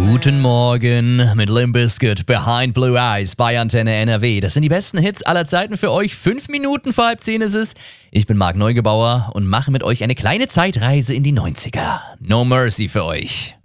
Guten Morgen mit Limp Bizkit, Behind Blue Eyes bei Antenne NRW. Das sind die besten Hits aller Zeiten für euch. 5 Minuten vor 9:30 ist es. Ich bin Marc Neugebauer und mache mit euch eine kleine Zeitreise in die 90er. No Mercy für euch.